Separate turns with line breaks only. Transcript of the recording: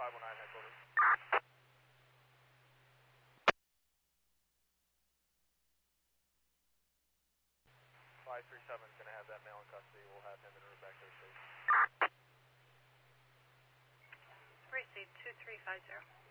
519 headquarters. 537 is going to have that male in custody. We'll have him en route back to the station.
Receive 2350.